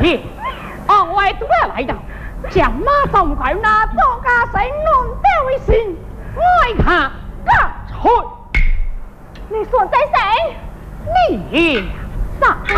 天，外都要来到，将马上快拿左家神龙带为信，我看干脆。 你说在谁？ 你上。